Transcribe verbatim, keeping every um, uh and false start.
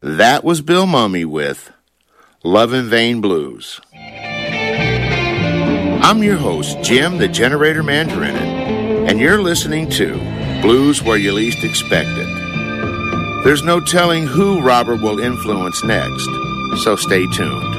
That was Bill Mumy with Love in Vain Blues. I'm your host, Jim the Generator Mandarinin, and you're listening to Blues Where You Least Expect It. There's no telling who Robert will influence next, so stay tuned.